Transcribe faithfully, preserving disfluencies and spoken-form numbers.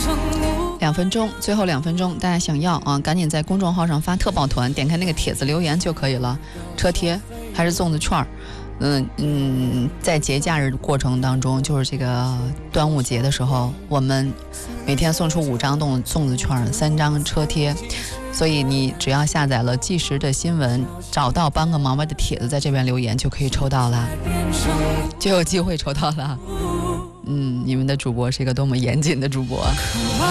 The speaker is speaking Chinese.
两分钟，最后两分钟，大家想要啊，赶紧在公众号上发特报团，点开那个帖子留言就可以了。车贴还是粽子券儿，嗯嗯，在节假日过程当中，就是这个端午节的时候，我们每天送出五张粽粽子券，三张车贴。所以你只要下载了即时的新闻，找到帮个忙吧的帖子，在这边留言就可以抽到了，就有机会抽到了。嗯，你们的主播是一个多么严谨的主播。